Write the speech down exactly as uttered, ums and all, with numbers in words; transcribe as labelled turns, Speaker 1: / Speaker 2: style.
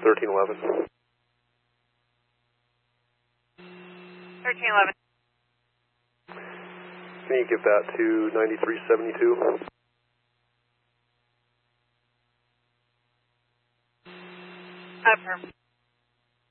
Speaker 1: thirteen eleven.
Speaker 2: thirteen eleven.
Speaker 1: Can you give that to ninety-three seventy-two?
Speaker 2: Affirm.